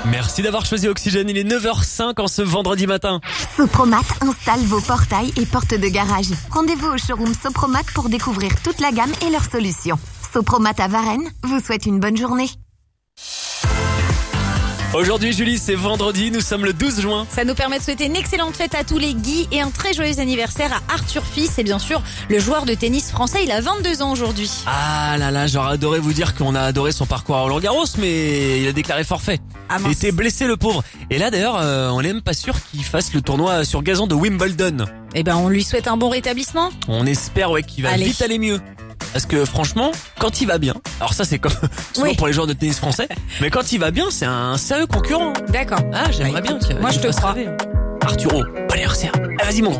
Merci d'avoir choisi Oxygène, il est 9h05 en ce vendredi matin. Sopromat installe vos portails et portes de garage. Rendez-vous au showroom Sopromat pour découvrir toute la gamme et leurs solutions. Sopromat à Varennes vous souhaite une bonne journée. Aujourd'hui Julie, c'est vendredi, nous sommes le 12 juin. Ça nous permet de souhaiter une excellente fête à tous les Guy et un très joyeux anniversaire à Arthur Fils et bien sûr le joueur de tennis français, il a 22 ans aujourd'hui. Ah là là, j'aurais adoré vous dire qu'on a adoré son parcours à Roland-Garros, mais il a déclaré forfait. Ah, Il était blessé le pauvre. Et là d'ailleurs, on n'est même pas sûr qu'il fasse le tournoi sur gazon de Wimbledon. Eh ben on lui souhaite un bon rétablissement. On espère qu'il va vite aller mieux. Parce que franchement, quand il va bien, alors ça c'est comme souvent pour les joueurs de tennis français, mais quand il va bien, c'est un sérieux concurrent. D'accord. Ah, j'aimerais bien. Moi je te crois. Arturo, bon anniversaire. Ah, vas-y mon